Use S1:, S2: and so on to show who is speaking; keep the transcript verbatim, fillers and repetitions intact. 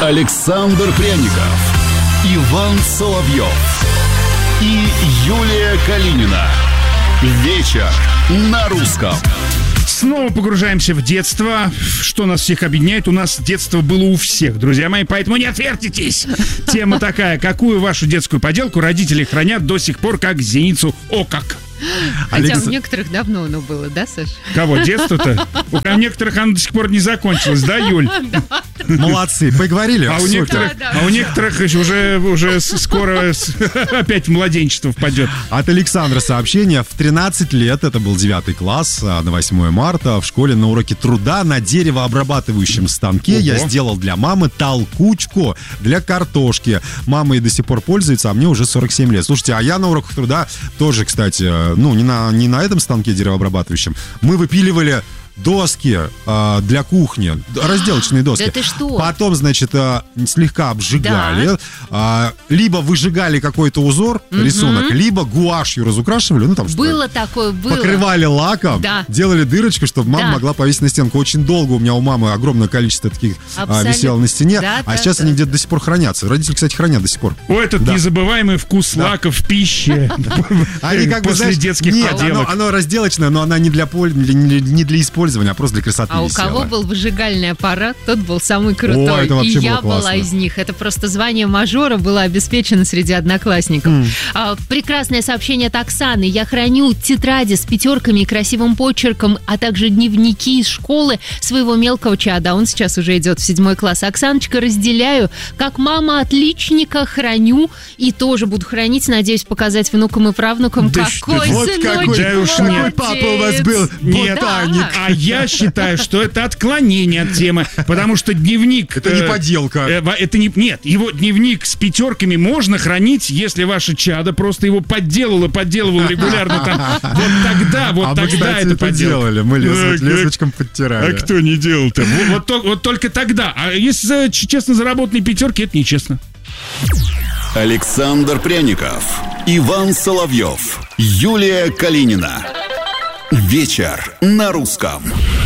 S1: Александр Пряников, Иван Соловьев и Юлия Калинина. Вечер на русском.
S2: Снова погружаемся в детство. Что нас всех объединяет? У нас детство было у всех, друзья мои, поэтому не отвертитесь. Тема такая: какую вашу детскую поделку родители хранят до сих пор как зеницу ока?
S3: Хотя Алекс... у некоторых давно оно было, да, Саш?
S2: Кого, детство-то? У некоторых оно до сих пор не закончилось, да, Юль?
S4: Молодцы, поговорили.
S2: А у некоторых, а у некоторых уже, уже скоро опять в младенчество впадет.
S4: От Александра сообщение. В тринадцать лет, это был девятый класс, на восьмое марта, в школе на уроке труда на деревообрабатывающем станке Ого. я сделал для мамы толкучку для картошки. Мама и до сих пор пользуется, а мне уже сорок семь лет. Слушайте, а я на уроках труда тоже, кстати, ну, не на, не на этом станке деревообрабатывающем. Мы выпиливали доски э, для кухни, разделочные доски.
S3: Да ты что?
S4: Потом, значит, э, слегка обжигали, да. э, либо выжигали какой-то узор, угу. рисунок, либо гуашью разукрашивали, ну там что.
S3: Было такое, было.
S4: Покрывали лаком, да. делали дырочку, чтобы мама да. могла повесить на стенку. Очень долго у меня у мамы огромное количество таких э, висело на стене, да, а да, сейчас да, они да. где-то до сих пор хранятся. Родители, кстати, хранят до сих пор.
S2: О, этот да. незабываемый вкус да. лака в пище после детских поделок.
S4: Оно разделочное, но она не для использования, а просто для красоты.
S3: А висела. У кого был выжигальный аппарат, тот был самый крутой.
S4: О,
S3: и я
S4: была
S3: классно. из них. Это просто звание мажора было обеспечено среди одноклассников. Mm. А, прекрасное сообщение от Оксаны. Я храню тетради с пятерками и красивым почерком, а также дневники из школы своего мелкого чада. Он сейчас уже идет в седьмой класс. Оксаночка, разделяю. Как мама отличника храню и тоже буду хранить. Надеюсь, показать внукам и правнукам,
S2: да
S3: какой
S2: вот
S3: сыночек.
S2: Какой, да уж нет.
S4: Папа у вас был ботаник.
S2: А я считаю, что это отклонение от темы, потому что дневник...
S4: Это э, не поделка.
S2: Э, это не, нет, его дневник с пятерками можно хранить, если ваше чадо просто его подделало, подделывало регулярно там. Вот тогда, вот
S4: а
S2: тогда
S4: мы, кстати,
S2: это поделка.
S4: делали, мы лес, лесочком подтирали.
S2: А кто не делал-то? Вот, вот, вот только тогда. А если за честно заработанные пятерки, это нечестно.
S1: Александр Пряников, Иван Соловьев, Юлия Калинина. Вечер на русском.